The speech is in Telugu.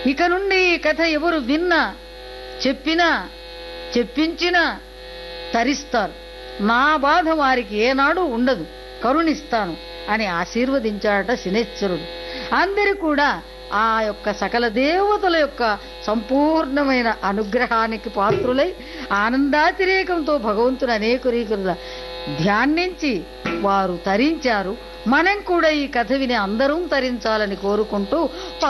ఇక నుండి ఈ కథ ఎవరు విన్నా, చెప్పినా, చెప్పించినా తరిస్తారు. నా బాధ వారికి ఏనాడు ఉండదు, కరుణిస్తాను అని ఆశీర్వదించాడట శనేశ్వరుడు. అందరూ కూడా ఆ యొక్క సకల దేవతల యొక్క సంపూర్ణమైన అనుగ్రహానికి పాత్రులై ఆనందాతిరేకంతో భగవంతుని అనేక రీతుల ధ్యానించి వారు తరించారు. మనం కూడా ఈ కథ విని అందరం తరించాలని కోరుకుంటూ